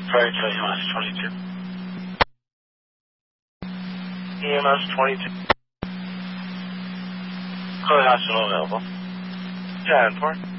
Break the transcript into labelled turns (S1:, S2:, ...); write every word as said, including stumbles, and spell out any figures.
S1: Prior to E M S twenty-two. E M S twenty-two. Code hospital available. ten four.